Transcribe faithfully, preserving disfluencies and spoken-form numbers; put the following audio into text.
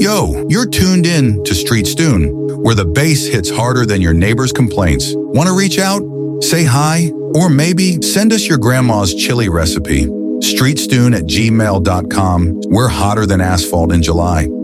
Yo, you're tuned in to Street Stoon, where the bass hits harder than your neighbor's complaints. Want to reach out? Say hi? Or maybe send us your grandma's chili recipe. street stoon at gmail dot com. We're hotter than asphalt in July.